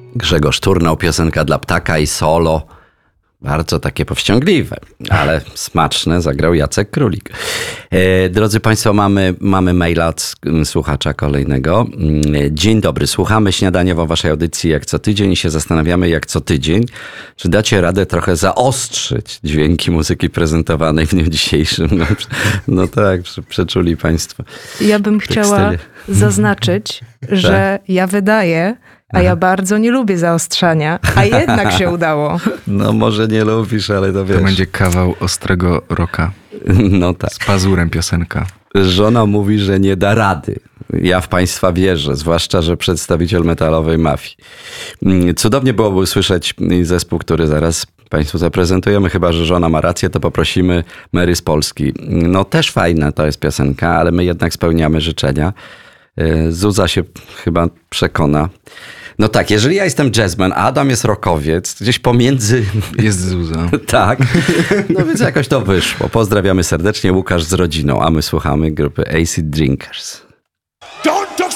Grzegorz Turnał, piosenka dla ptaka i solo. Bardzo takie powściągliwe, ale smaczne, zagrał Jacek Królik. Drodzy Państwo, mamy maila od słuchacza kolejnego. Dzień dobry, słuchamy śniadaniowo waszej audycji jak co tydzień i się zastanawiamy jak co tydzień, czy dacie radę trochę zaostrzyć dźwięki muzyki prezentowanej w dniu dzisiejszym. No tak, przeczuli Państwo. Ja bym chciała zaznaczyć, że ja wydaję, a ja bardzo nie lubię zaostrzania, a jednak się udało. No może nie lubisz, ale to wiesz. To będzie kawał ostrego rocka. No tak. Z pazurem piosenka. Żona mówi, że nie da rady. Ja w Państwa wierzę, zwłaszcza, że przedstawiciel metalowej mafii. Cudownie byłoby usłyszeć zespół, który zaraz Państwu zaprezentujemy. Chyba że żona ma rację, to poprosimy Mary z Polski. No też fajna to jest piosenka, ale my jednak spełniamy życzenia. Zuza się chyba przekona. No tak, jeżeli ja jestem jazzman, a Adam jest rockowiec, gdzieś pomiędzy... Jest Zuza. Tak, no więc jakoś to wyszło. Pozdrawiamy serdecznie, Łukasz z rodziną, a my słuchamy grupy Acid Drinkers. Don't